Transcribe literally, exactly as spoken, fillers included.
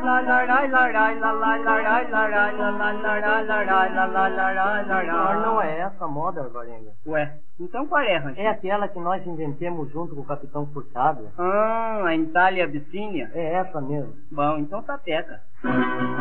Não é essa a moda, Alvarenga. Ué, então qual é, Rancho? É aquela que nós inventemos junto com o Capitão Furtado. Ah, a Itália Abissínia? É essa mesmo. Bom, então sapeca.